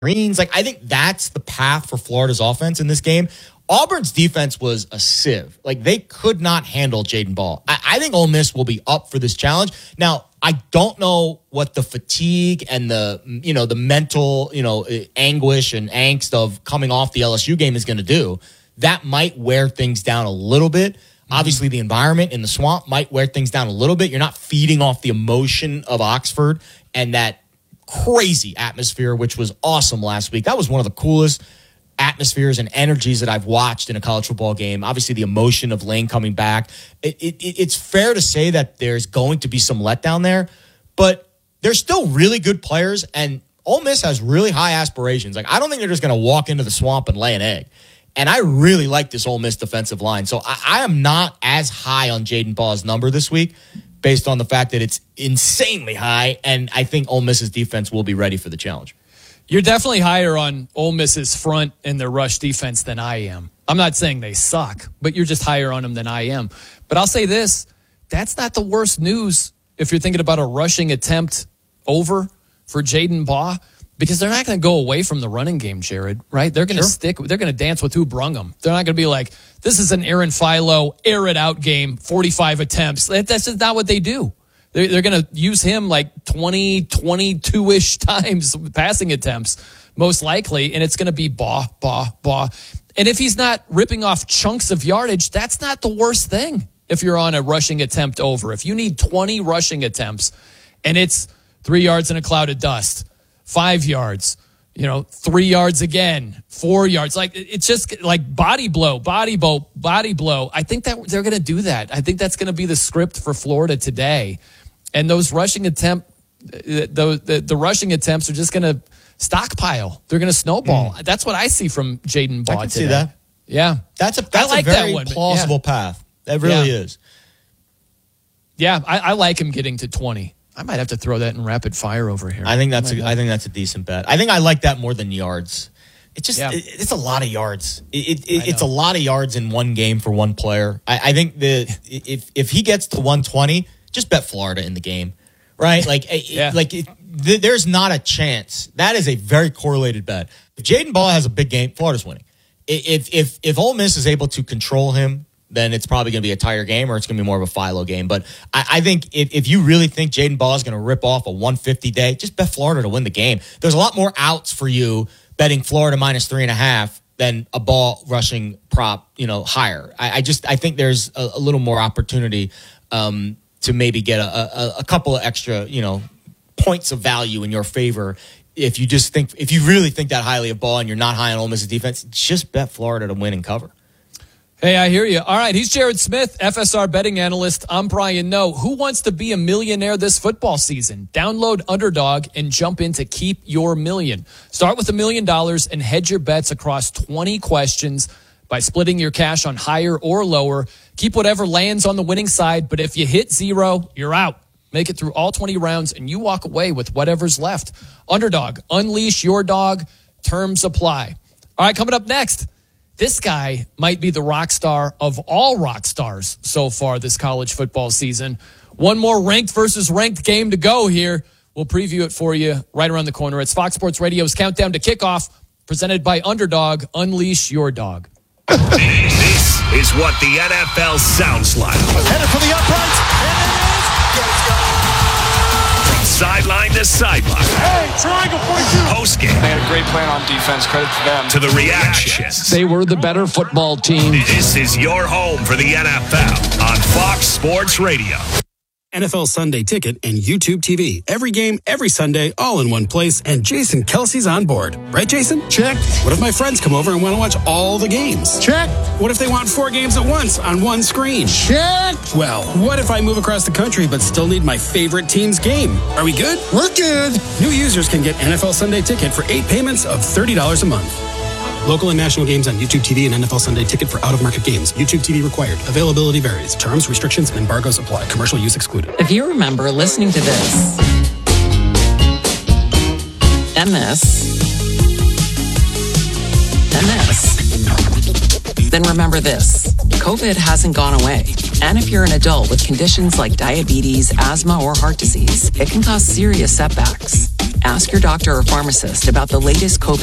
Greens. Like, I think that's the path for Florida's offense in this game. Auburn's defense was a sieve. Like, they could not handle Jaden Ball. I think Ole Miss will be up for this challenge. Now, I don't know what the fatigue and the mental, anguish and angst of coming off the LSU game is going to do. That might wear things down a little bit. Obviously, the environment in the swamp might wear things down a little bit. You're not feeding off the emotion of Oxford and that crazy atmosphere, which was awesome last week. That was one of the coolest atmospheres and energies that I've watched in a college football game. Obviously, the emotion of Lane coming back. It's fair to say that there's going to be some letdown there, but they're still really good players, and Ole Miss has really high aspirations. Like, I don't think they're just going to walk into the swamp and lay an egg. And I really like this Ole Miss defensive line. So I am not as high on Jaden Ball's number this week, based on the fact that it's insanely high, and I think Ole Miss's defense will be ready for the challenge. You're definitely higher on Ole Miss's front and their rush defense than I am. I'm not saying they suck, but you're just higher on them than I am. But I'll say this, that's not the worst news if you're thinking about a rushing attempt over for Jaden Baugh, because they're not going to go away from the running game, Jared, right? They're going to they're going to dance with who brung them. They're not going to be like, this is an Aaron Philo, air it out game, 45 attempts. That's just not what they do. They're going to use him like 20, 22-ish times passing attempts, most likely, and it's going to be Baugh. And if he's not ripping off chunks of yardage, that's not the worst thing if you're on a rushing attempt over. If you need 20 rushing attempts and it's 3 yards in a cloud of dust, 5 yards, 3 yards again, 4 yards. Like, it's just like body blow. I think that they're going to do that. I think that's going to be the script for Florida today. And those rushing the rushing attempts are just going to stockpile. They're going to snowball. That's what I see from Jaden Baugh today. I can see that. Yeah. That's a very plausible path. That really is. Yeah, I like him getting to 20. I might have to throw that in rapid fire over here. I think that's a decent bet. I think I like that more than yards. It's just it's a lot of yards. It's a lot of yards in one game for one player. I think that if he gets to 120, just bet Florida in the game, right? There's not a chance. That is a very correlated bet. If Jaden Ball has a big game, Florida's winning. If Ole Miss is able to control him, then it's probably going to be a tighter game, or it's going to be more of a Philo game. But I think if you really think Jaden Ball is going to rip off a 150 day, just bet Florida to win the game. There's a lot more outs for you betting Florida minus 3.5 than a Ball rushing prop, higher. I think there's a little more opportunity to maybe get a couple of extra, points of value in your favor. If you really think that highly of Ball and you're not high on Ole Miss's defense, just bet Florida to win and cover. Hey, I hear you. All right, he's Jared Smith, FSR betting analyst. I'm Brian Noe. Who wants to be a millionaire this football season? Download Underdog and jump into Keep Your Million. Start with $1 million and hedge your bets across 20 questions by splitting your cash on higher or lower. Keep whatever lands on the winning side, but if you hit zero, you're out. Make it through all 20 rounds and you walk away with whatever's left. Underdog, unleash your dog. Terms apply. All right, coming up next. This guy might be the rock star of all rock stars so far this college football season. One more ranked versus ranked game to go here. We'll preview it for you right around the corner. It's Fox Sports Radio's Countdown to Kickoff, presented by Underdog. Unleash your dog. This is what the NFL sounds like. Headed for the uprights, and it is. Let's go! From sideline to sideline. Hey, triangle 42. Postgame. They had a great plan on defense. Credit to them. To the reactions. They were the better football team. This is your home for the NFL on Fox Sports Radio. NFL Sunday Ticket and YouTube TV. Every game, every Sunday, all in one place. And Jason Kelsey's on board. Right, Jason? Check. What if my friends come over and want to watch all the games? Check. What if they want 4 games at once on one screen? Check. Well, what if I move across the country but still need my favorite team's game? Are we good? We're good. New users can get NFL Sunday Ticket for 8 payments of $30 a month. Local and national games on YouTube TV and NFL Sunday Ticket for out-of-market games. YouTube TV required. Availability varies. Terms, restrictions, and embargoes apply. Commercial use excluded. If you remember listening to this and this, then remember this. COVID hasn't gone away. And if you're an adult with conditions like diabetes, asthma, or heart disease, it can cause serious setbacks. Ask your doctor or pharmacist about the latest COVID